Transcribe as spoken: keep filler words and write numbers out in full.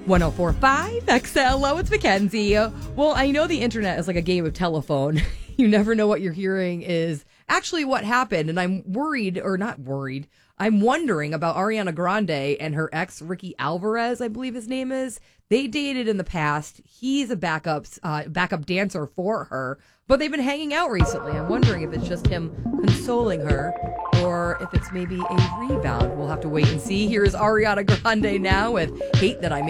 one oh four point five X L O, it's Mackenzie. Uh, well, I know the internet is like a game of telephone. You never know what you're hearing is actually what happened. And I'm worried, or not worried, I'm wondering about Ariana Grande and her ex, Ricky Alvarez, I believe his name is. They dated in the past. He's a backup, uh, backup dancer for her, but they've been hanging out recently. I'm wondering if it's just him consoling her or if it's maybe a rebound. We'll have to wait and see. Here's Ariana Grande now with Hate That I Made